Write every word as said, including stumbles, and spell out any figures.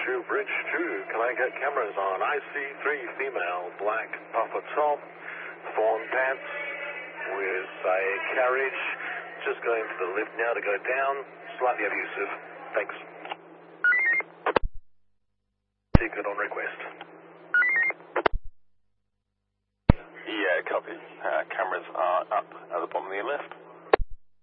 to Bridge two. Can I get cameras on I C three female, black puffer top, fawn pants with a carriage. Just going to the lift now to go down. Slightly abusive. Thanks. Ticket on request. Yeah, copy. Uh, cameras are up at the bottom of your lift.